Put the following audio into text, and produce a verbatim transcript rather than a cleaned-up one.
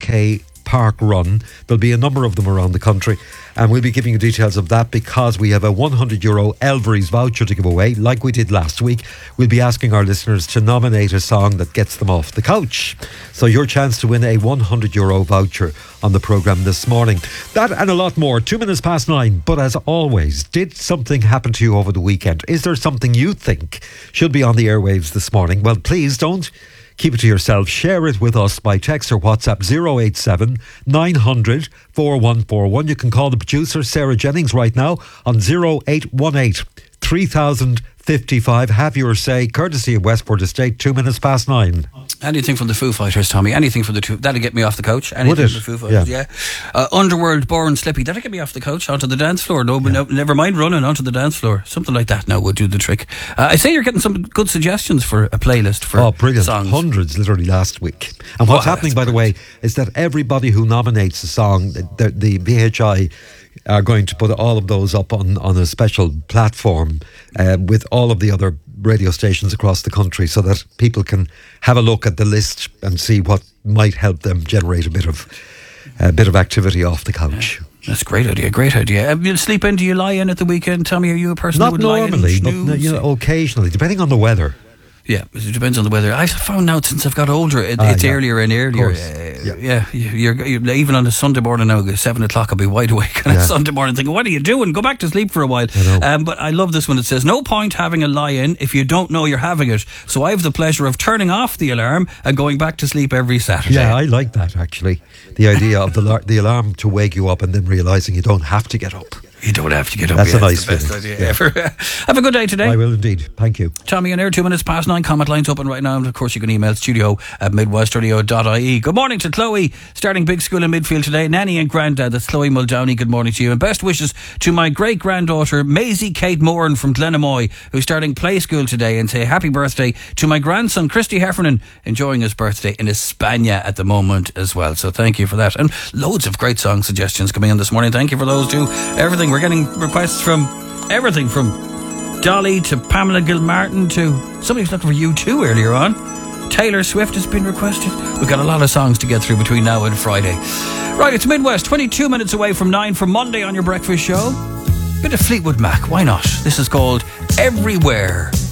K Park Run. There'll be a number of them around the country, and we'll be giving you details of that because we have a one hundred euro Elvery's voucher to give away, like we did last week. We'll be asking our listeners to nominate a song that gets them off the couch. So your chance to win a one hundred euro voucher on the programme this morning. That and a lot more. Two minutes past nine. But as always, did something happen to you over the weekend? Is there something you think should be on the airwaves this morning? Well, please don't keep it to yourself. Share it with us by text or WhatsApp zero eight seven nine hundred four one four one. You can call the producer Sarah Jennings right now on zero eight one eight three thousand fifty-five. Have your say, courtesy of Westport Estate. Two minutes past nine. Anything from the Foo Fighters, Tommy. Anything from the two. That'll get me off the couch. Anything Would it? from the Foo Fighters, yeah. yeah. Uh, Underworld, Born Slippy. That'll get me off the couch onto the dance floor. No, yeah. no, never mind running onto the dance floor. Something like that now would do the trick. Uh, I say you're getting some good suggestions for a playlist for oh, brilliant. songs. Hundreds literally last week. And what's oh, happening, by brilliant. the way, is that everybody who nominates a song, the, the B H I are going to put all of those up on, on a special platform uh, with all of the other radio stations across the country, so that people can have a look at the list and see what might help them generate a bit of a bit of activity off the couch. Yeah. That's a great idea, great idea. Um, you sleep in, do you lie in at the weekend? Tommy, are you a person Not who would normally, lie in? but you know, occasionally, depending on the weather. Yeah, it depends on the weather. I've found out since I've got older, it, ah, it's yeah. earlier and earlier. Uh, yeah, yeah you're, you're, even on a Sunday morning now, seven o'clock, I'll be wide awake on yeah. a Sunday morning thinking, what are you doing? Go back to sleep for a while. I um, but I love this one. It says, no point having a lie-in if you don't know you're having it. So I have the pleasure of turning off the alarm and going back to sleep every Saturday. Yeah, I like that, actually. The idea of the, the alarm to wake you up and then realising you don't have to get up. You don't have to get up. That's yeah, a nice the best feeling. idea yeah. ever. Have a good day today. I will indeed. Thank you. Tommy and Air, two minutes past nine. Comment lines open right now. And of course, you can email studio at midwest radio dot I E. Good morning to Chloe, starting big school in midfield today. Nanny and Grandad, that's Chloe Muldowney. Good morning to you. And best wishes to my great granddaughter, Maisie Kate Moran from Glenamoy, who's starting play school today. And say happy birthday to my grandson, Christy Heffernan, enjoying his birthday in España at the moment as well. So thank you for that. And loads of great song suggestions coming in this morning. Thank you for those too. Everything. We're getting requests from everything from Dolly to Pamela Gilmartin to somebody's looking for you too earlier on. Taylor Swift has been requested. We've got a lot of songs to get through between now and Friday. Right, it's Midwest, twenty-two minutes away from nine for Monday on your breakfast show. Bit of Fleetwood Mac, why not? This is called Everywhere.